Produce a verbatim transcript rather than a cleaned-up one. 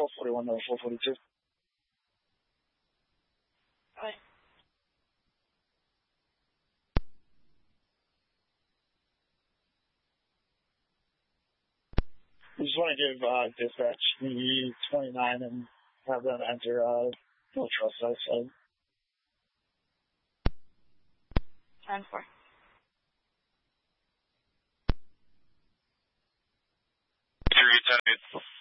four forty-one to four forty-two. Right. We just want to give uh, dispatch the twenty-nine and have them enter uh, no trust outside. ten four. Three ten eight.